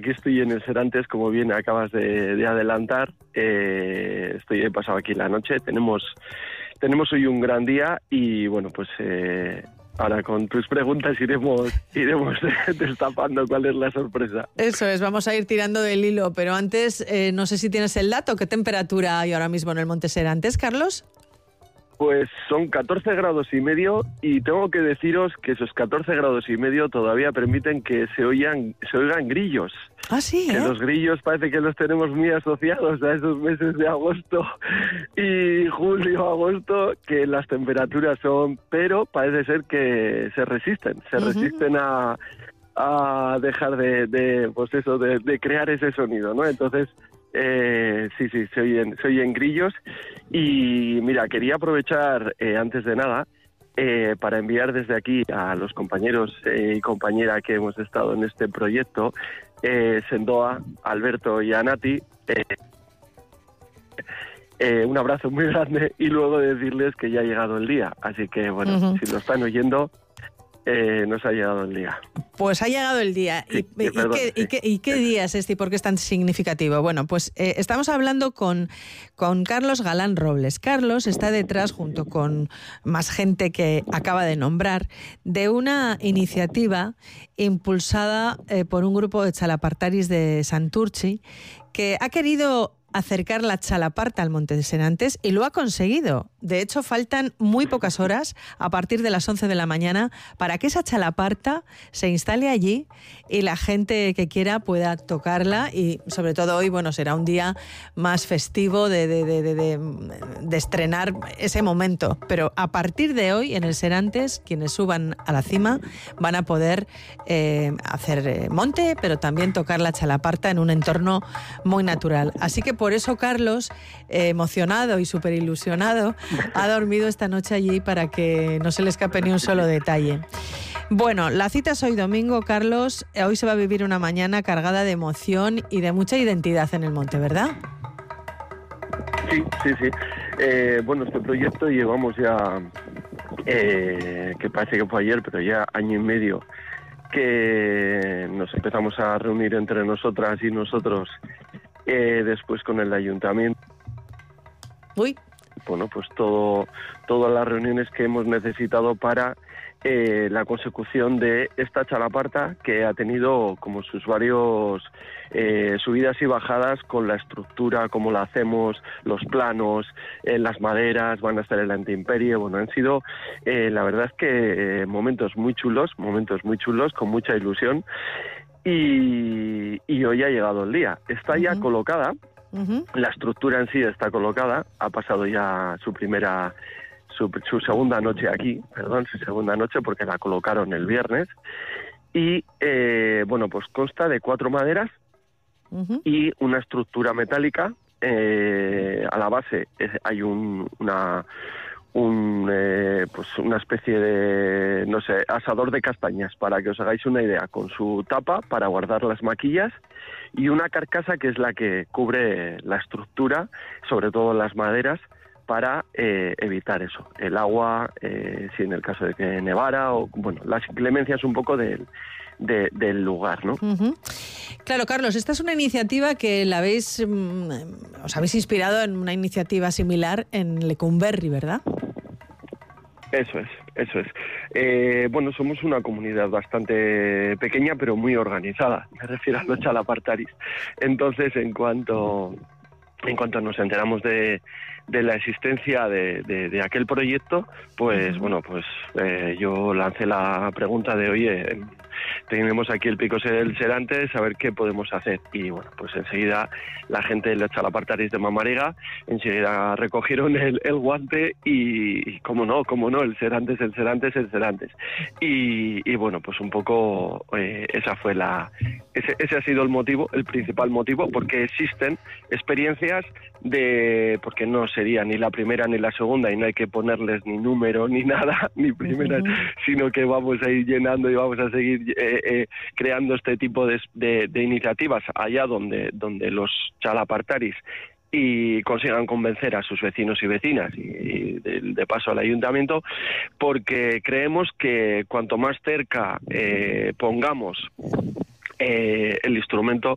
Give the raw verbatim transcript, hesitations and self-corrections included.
aquí estoy en el Serantes, como bien acabas de, de adelantar. Eh, estoy he pasado aquí la noche. Tenemos tenemos hoy un gran día y bueno, pues eh, ahora con tus preguntas iremos iremos destapando cuál es la sorpresa. Eso es, vamos a ir tirando del hilo, pero antes eh, no sé si tienes el dato. ¿Qué temperatura hay ahora mismo en el Monte Serantes, Carlos? Pues son catorce grados y medio y tengo que deciros que esos catorce grados y medio todavía permiten que se oigan, se oigan grillos. Ah, sí, Que ¿eh? los grillos parece que los tenemos muy asociados a esos meses de agosto y julio, agosto, que las temperaturas son, pero parece ser que se resisten, se uh-huh. resisten a, a dejar de, de pues eso, de, de crear ese sonido, ¿no? Entonces, Eh, sí, sí, se oyen, se oyen grillos. Y mira, quería aprovechar eh, antes de nada eh, para enviar desde aquí a los compañeros eh, y compañera que hemos estado en este proyecto, eh, Sendoa, Alberto y Anati, eh, eh, un abrazo muy grande y luego decirles que ya ha llegado el día. Así que, bueno, uh-huh. si lo están oyendo, Eh, nos ha llegado el día. Pues ha llegado el día. Sí, ¿Y, y, perdón, qué, sí. ¿y, qué, ¿Y qué día es este y por qué es tan significativo? Bueno, pues eh, estamos hablando con, con Carlos Galán Robles. Carlos está detrás, junto con más gente que acaba de nombrar, de una iniciativa impulsada eh, por un grupo de chalapartaris de Santurtzi que ha querido acercar la chalaparta al Monte de Serantes y lo ha conseguido. De hecho, faltan muy pocas horas, a partir de las once de la mañana, para que esa chalaparta se instale allí y la gente que quiera pueda tocarla. Y sobre todo hoy, bueno, será un día más festivo de, de, de, de, de, de estrenar ese momento. Pero a partir de hoy, en el Serantes, quienes suban a la cima van a poder eh, hacer monte, pero también tocar la chalaparta en un entorno muy natural. Así que por eso Carlos, eh, emocionado y súper ilusionado, ha dormido esta noche allí para que no se le escape ni un solo detalle. Bueno, la cita es hoy domingo, Carlos. Hoy se va a vivir una mañana cargada de emoción y de mucha identidad en el monte, ¿verdad? Sí, sí, sí. Eh, bueno, este proyecto llevamos ya, eh, que parece que fue ayer, pero ya año y medio, que nos empezamos a reunir entre nosotras y nosotros, eh, después con el ayuntamiento. Uy. Bueno, pues todo, todas las reuniones que hemos necesitado para eh, la consecución de esta chalaparta, que ha tenido como sus varios eh, subidas y bajadas con la estructura, cómo la hacemos, los planos, eh, las maderas, van a estar en la intemperie. Bueno, han sido, eh, la verdad es que eh, momentos muy chulos, momentos muy chulos, con mucha ilusión, y, y hoy ha llegado el día. Está ya uh-huh. colocada. Uh-huh. La estructura en sí está colocada, ha pasado ya su primera, su, su segunda noche aquí, perdón, su segunda noche porque la colocaron el viernes y eh, bueno, pues consta de cuatro maderas uh-huh. y una estructura metálica. Eh, a la base eh, hay un, una un eh, pues una especie de, no sé, asador de castañas, para que os hagáis una idea, con su tapa para guardar las maquillas, y una carcasa que es la que cubre la estructura, sobre todo las maderas, para eh, evitar eso, el agua, eh, si en el caso de que nevara, o bueno, las inclemencias un poco del, de, del lugar, ¿no? Uh-huh. Claro, Carlos, esta es una iniciativa que la habéis, mmm, os habéis inspirado en una iniciativa similar en Lecumberri, ¿verdad? Eso es, eso es. Eh, bueno, somos una comunidad bastante pequeña, pero muy organizada. Me refiero a los chalapartaris. Entonces, en cuanto, en cuanto nos enteramos de, de la existencia de, de, de aquel proyecto, pues, uh-huh. bueno, pues eh, yo lancé la pregunta de, oye, tenemos aquí el pico del Serantes, a ver qué podemos hacer. Y bueno, pues enseguida la gente de los chalapartaris de Mamarega enseguida recogieron el, el guante y, y cómo no, cómo no, el Serantes, el Serantes, el Serantes. Y, y bueno, pues un poco eh, esa fue la, ese, ese ha sido el motivo, el principal motivo, porque existen experiencias de, porque no sería ni la primera ni la segunda y no hay que ponerles ni número ni nada, ni primeras, uh-huh. sino que vamos a ir llenando y vamos a seguir eh, eh, creando este tipo de, de, de iniciativas allá donde, donde los chalapartaris y consigan convencer a sus vecinos y vecinas y, y de, de paso al ayuntamiento, porque creemos que cuanto más cerca eh, pongamos Eh, el instrumento,